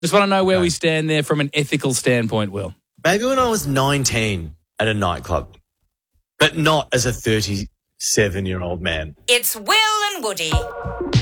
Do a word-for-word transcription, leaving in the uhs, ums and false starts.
Just want to know where we stand there from an ethical standpoint, Will. Maybe when I was nineteen at a nightclub, but not as a thirty-seven-year-old man. It's Will and Woody.